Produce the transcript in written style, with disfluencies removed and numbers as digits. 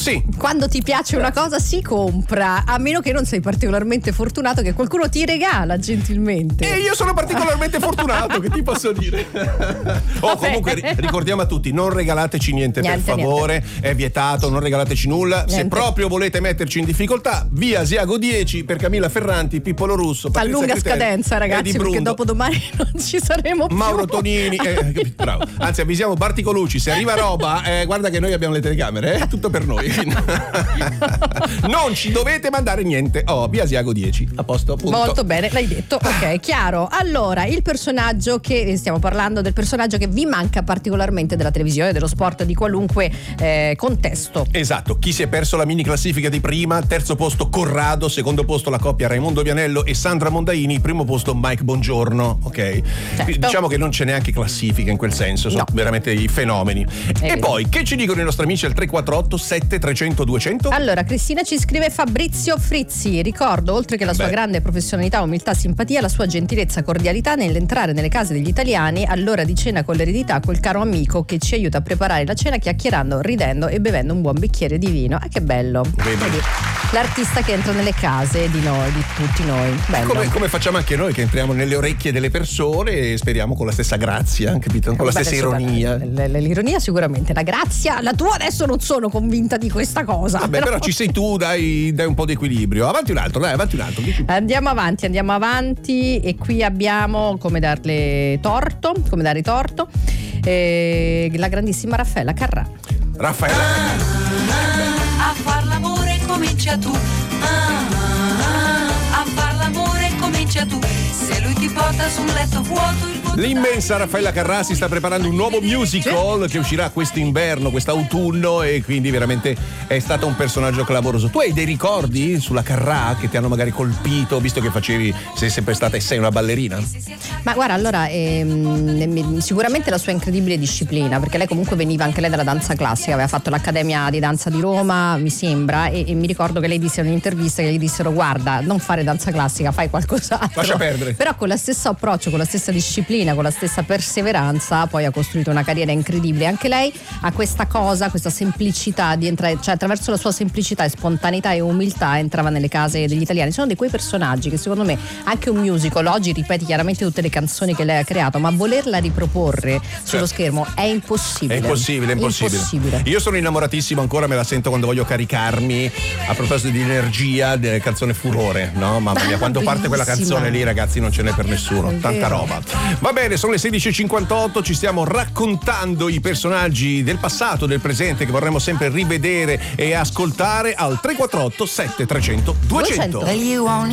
Sì. Quando ti piace una cosa si compra, a meno che non sei particolarmente fortunato che qualcuno ti regala gentilmente. E io sono particolarmente fortunato, che ti posso dire? Comunque ricordiamo a tutti, non regalateci niente per favore, è vietato, non regalateci nulla. Se proprio volete metterci in difficoltà, via Asiago 10 per Camilla Ferranti, Pippolo Russo, a lunga scadenza, ragazzi, perché dopo domani non ci saremo più. Mauro Tonini, bravo. Anzi, avvisiamo Barticolucci, se arriva roba, guarda che noi abbiamo le telecamere, è tutto per noi. Non ci dovete mandare niente. Via Asiago 10, a posto, punto. Molto bene, l'hai detto, ok, chiaro. Allora, il personaggio che stiamo parlando, del personaggio che vi manca particolarmente della televisione, dello sport, di qualunque contesto. Esatto, chi si è perso la mini classifica di prima, terzo posto Corrado, secondo posto la coppia Raimondo Vianello e Sandra Mondaini, primo posto Mike Bongiorno, ok? Certo. Diciamo che non c'è neanche classifica in quel senso, sono veramente i fenomeni. E poi, che ci dicono i nostri amici al 348 7300 200? Allora, Cristina ci scrive: Fabrizio Frizzi, ricordo, oltre che la sua grande professionalità, umiltà, simpatia, la sua gentilezza, cordialità nell'entrare nelle case degli italiani all'ora di cena con l'eredità, quel caro amico che ci aiuta a preparare la cena chiacchierando, ridendo e bevendo un buon bicchiere di vino. Che bello. Vedi, l'artista che entra nelle case di noi, di tutti noi. Bello. Come facciamo anche noi, che entriamo nelle orecchie delle persone e speriamo con la stessa grazia, capito? Con la stessa ironia. L'ironia sicuramente, la grazia, la tua adesso non sono convinta di questa cosa. Vabbè, però ci sei tu, dai un po' di equilibrio. Avanti un altro. Andiamo avanti e qui abbiamo come dare torto, la grandissima Raffaella Carrà. A far l'amore comincia tu, a far l'amore comincia tu, se lui ti porta su un letto vuoto. L'immensa Raffaella Carrà si sta preparando un nuovo musical che uscirà quest'inverno, quest'autunno, e quindi veramente è stato un personaggio clamoroso. Tu hai dei ricordi sulla Carrà che ti hanno magari colpito, visto che sei sempre stata e sei una ballerina? Ma guarda, allora sicuramente la sua incredibile disciplina, perché lei comunque veniva anche lei dalla danza classica, aveva fatto l'Accademia di Danza di Roma, mi sembra, e mi ricordo che lei disse in un'intervista che gli dissero: guarda, non fare danza classica, fai qualcos'altro. Lascia perdere. Però con lo stesso approccio, con la stessa disciplina, con la stessa perseveranza, poi ha costruito una carriera incredibile. Anche lei ha questa semplicità di entrare, cioè attraverso la sua semplicità e spontaneità e umiltà entrava nelle case degli italiani. Sono di quei personaggi che secondo me anche un musical oggi ripete chiaramente tutte le canzoni che lei ha creato, ma volerla riproporre sullo schermo è impossibile. È impossibile. Io sono innamoratissimo ancora, me la sento quando voglio caricarmi. A proposito di energia, della canzone Furore, no? Mamma mia, quando parte quella canzone lì, ragazzi, non ce n'è per nessuno. Tanta roba. Va bene, sono le 16:58, ci stiamo raccontando i personaggi del passato, del presente, che vorremmo sempre rivedere e ascoltare al 348 7300 200.